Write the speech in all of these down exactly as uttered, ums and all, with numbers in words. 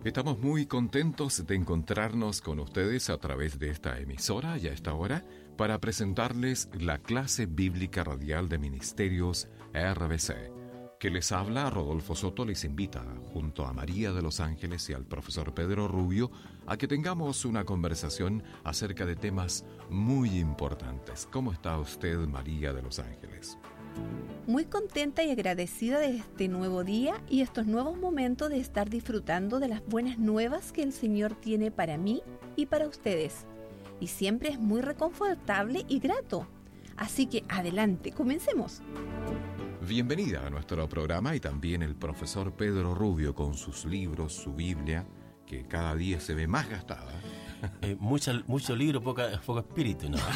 Estamos muy contentos de encontrarnos con ustedes a través de esta emisora y a esta hora para presentarles la clase bíblica radial de Ministerios R B C. Que les habla Rodolfo Soto les invita, junto a María de los Ángeles y al profesor Pedro Rubio, a que tengamos una conversación acerca de temas muy importantes. ¿Cómo está usted, María de los Ángeles? Muy contenta y agradecida de este nuevo día y estos nuevos momentos de estar disfrutando de las buenas nuevas que el Señor tiene para mí y para ustedes. Y siempre es muy reconfortable y grato. Así que adelante, comencemos. Bienvenida a nuestro programa y también el profesor Pedro Rubio con sus libros, su Biblia, que cada día se ve más gastada. Eh, mucho, mucho libro, poca, poco espíritu, ¿no?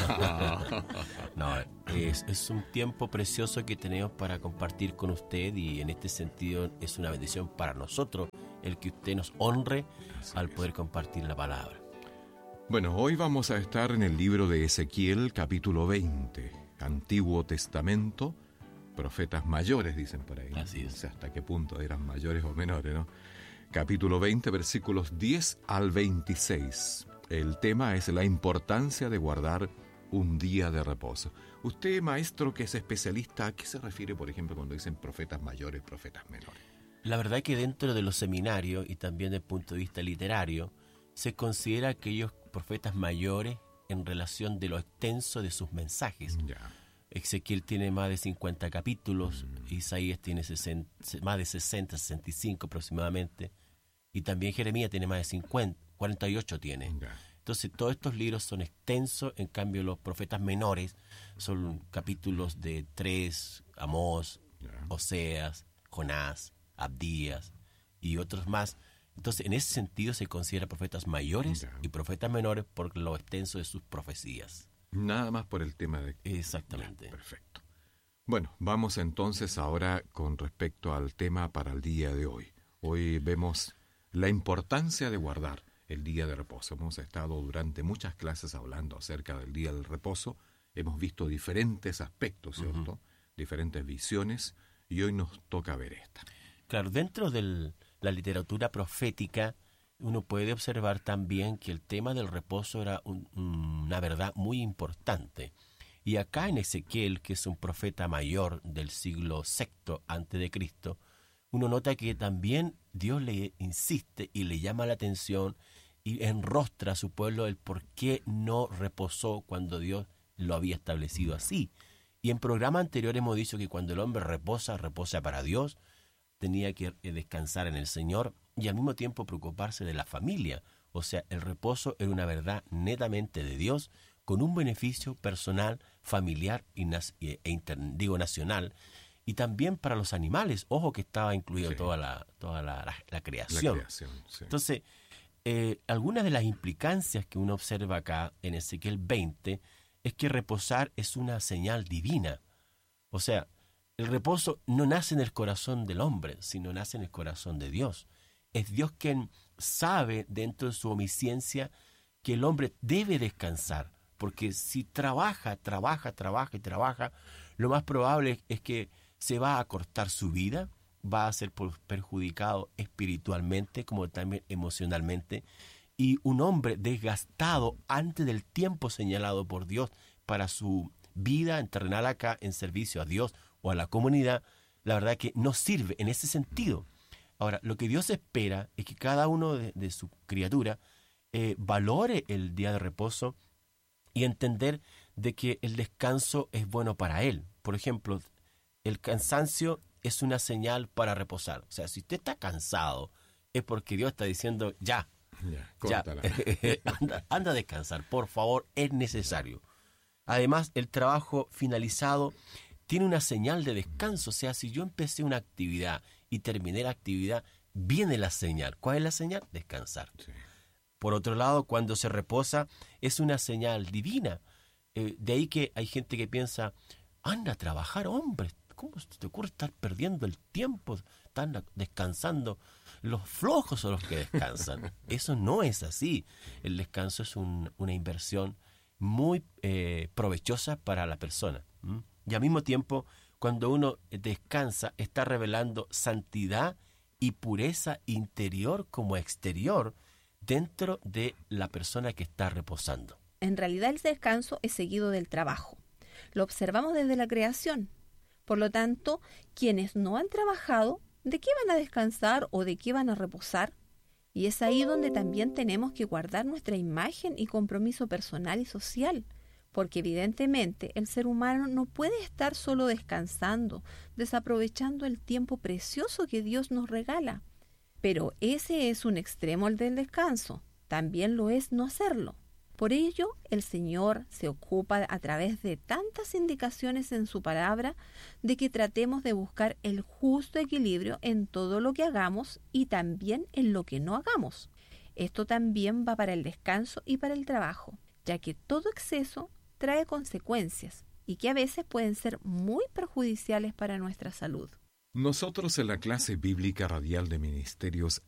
no, es, es un tiempo precioso que tenemos para compartir con usted y en este sentido es una bendición para nosotros el que usted nos honre Así al es. poder compartir la palabra. Bueno, hoy vamos a estar en el libro de Ezequiel, capítulo veinte, Antiguo Testamento, profetas mayores, dicen por ahí. Así es. No sé hasta qué punto eran mayores o menores, ¿no? Capítulo veinte, versículos diez al veintiséis. El tema es la importancia de guardar un día de reposo. Usted, maestro, que es especialista, ¿a qué se refiere, por ejemplo, cuando dicen profetas mayores, profetas menores? La verdad es que dentro de los seminarios y también desde el punto de vista literario, se considera aquellos profetas mayores en relación de lo extenso de sus mensajes. Ya. Ezequiel tiene más de cincuenta capítulos, mm. Isaías tiene sesenta, más de sesenta, sesenta y cinco aproximadamente, y también Jeremías tiene más de cincuenta, cuarenta y ocho tiene. Ya. Entonces todos estos libros son extensos, en cambio los profetas menores son capítulos de tres, Amós, ya. Oseas, Jonás, Abdías y otros más. Entonces en ese sentido se considera profetas mayores ya. y profetas menores por lo extenso de sus profecías. Nada más por el tema de... Exactamente. Ya, perfecto. Bueno, vamos entonces ahora con respecto al tema para el día de hoy. Hoy vemos la importancia de guardar el día de reposo. Hemos estado durante muchas clases hablando acerca del día del reposo. Hemos visto diferentes aspectos, ¿cierto? Uh-huh. Diferentes visiones, y hoy nos toca ver esta. Claro, dentro de la literatura profética, uno puede observar también que el tema del reposo era un, una verdad muy importante. Y acá en Ezequiel, que es un profeta mayor del siglo sexto antes de Cristo, uno nota que también Dios le insiste y le llama la atención y enrostra a su pueblo el por qué no reposó cuando Dios lo había establecido así. Y en programas anteriores hemos dicho que cuando el hombre reposa, reposa para Dios, tenía que descansar en el Señor y al mismo tiempo preocuparse de la familia. O sea, el reposo era una verdad netamente de Dios, con un beneficio personal, familiar y e inter, digo nacional, y también para los animales. Ojo que estaba incluido sí. toda la toda la, la, la creación. La creación sí. Entonces, eh, algunas de las implicancias que uno observa acá en Ezequiel veinte es que reposar es una señal divina. O sea, el reposo no nace en el corazón del hombre, sino nace en el corazón de Dios. Es Dios quien sabe dentro de su omnisciencia que el hombre debe descansar, porque si trabaja, trabaja, trabaja y trabaja, lo más probable es que se va a acortar su vida, va a ser perjudicado espiritualmente como también emocionalmente, y un hombre desgastado antes del tiempo señalado por Dios para su vida terrenal acá en servicio a Dios o a la comunidad, la verdad que no sirve en ese sentido. Ahora, lo que Dios espera es que cada uno de, de su criatura eh, valore el día de reposo y entender de que el descanso es bueno para él. Por ejemplo, el cansancio es una señal para reposar. O sea, si usted está cansado, es porque Dios está diciendo, ya, ya, ya anda, anda a descansar, por favor, es necesario. Además, el trabajo finalizado tiene una señal de descanso. O sea, si yo empecé una actividad y terminé la actividad, viene la señal. ¿Cuál es la señal? Descansar. Sí. Por otro lado, cuando se reposa, es una señal divina. Eh, de ahí que hay gente que piensa, anda a trabajar, hombre, ¿cómo se te ocurre estar perdiendo el tiempo? Están descansando. Los flojos son los que descansan. Eso no es así. El descanso es un, una inversión muy eh, provechosa para la persona. ¿Mm? Y al mismo tiempo, cuando uno descansa, está revelando santidad y pureza interior como exterior dentro de la persona que está reposando. En realidad el descanso es seguido del trabajo. Lo observamos desde la creación. Por lo tanto, quienes no han trabajado, ¿de qué van a descansar o de qué van a reposar? Y es ahí donde también tenemos que guardar nuestra imagen y compromiso personal y social, porque evidentemente el ser humano no puede estar solo descansando, desaprovechando el tiempo precioso que Dios nos regala. Pero ese es un extremo del descanso, también lo es no hacerlo. Por ello, el Señor se ocupa a través de tantas indicaciones en su palabra de que tratemos de buscar el justo equilibrio en todo lo que hagamos y también en lo que no hagamos. Esto también va para el descanso y para el trabajo, ya que todo exceso trae consecuencias y que a veces pueden ser muy perjudiciales para nuestra salud. Nosotros en la clase bíblica radial de Ministerios